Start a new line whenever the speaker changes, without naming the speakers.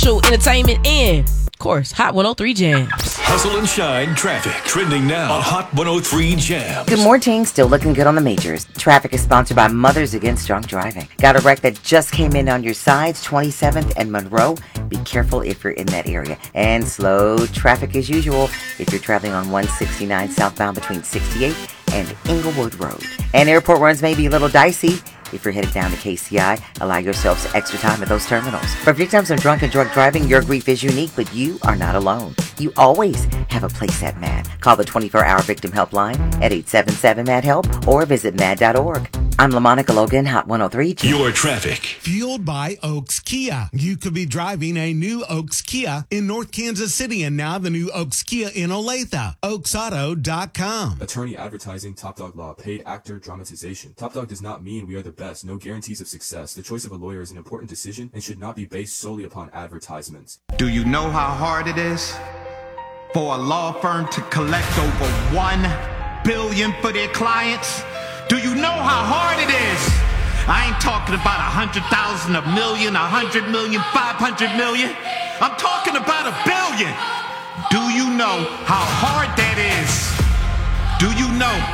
social, entertainment, and, of course, Hot 103 Jams.
Hustle and shine traffic. Trending now on Hot 103 Jams.
Good morning. Still looking good on the majors. Traffic is sponsored by Mothers Against Drunk Driving. Got a wreck that just came in on your sides, 27th and Monroe. Be careful if you're in that area. And slow traffic as usual if you're traveling on 169 southbound between 68 and Inglewood Road. And airport runs may be a little dicey. If you're headed down to KCI, allow yourselves extra time at those terminals. For victims of drunk and drug driving, your grief is unique, but you are not alone. You always have a place at MAD. Call the 24-hour victim helpline at 877-MAD-HELP or visit mad.org. I'm LaMonica Logan, Hot 103.
Your traffic.
Fueled by Oaks Kia. You could be driving a new Oaks Kia in North Kansas City, and now the new Oaks Kia in Olathe. OaksAuto.com.
Attorney advertising, Top Dog Law, paid actor dramatization. Top Dog does not mean we are the best. No guarantees of success. The choice of a lawyer is an important decision and should not be based solely upon advertisements.
Do you know how hard it is for a law firm to collect over $1 billion for their clients? Do you know how hard it is? I ain't talking about 100,000, a million, 100 million, 500 million. I'm talking about $1 billion. Do you know how hard that is? Do you know